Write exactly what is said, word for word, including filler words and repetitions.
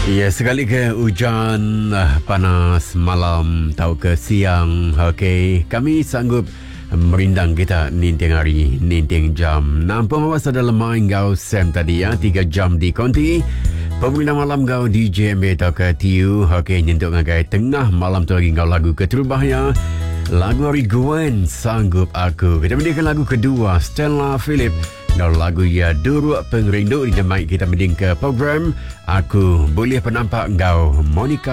Ya, sekali ke hujan uh, panas malam tahu ke siang. Okey, kami sanggup merindang kita ninting hari, ninting jam. Nampak masa dalam main kau Sam tadi ya, tiga jam di konti. Pemerintah malam kau D J M B tahu ke Tiu. Okey, nyentuk ngagai tengah malam tu lagi kau lagu keterbahaya. Lagu Ari Gwen, Sanggup Aku. Kita mendengarkan lagu kedua, Stella Philip. Kalau lagu ya Duru Pengrindu di mic kita mending ke program Aku Boleh Penampak Engkau, Monica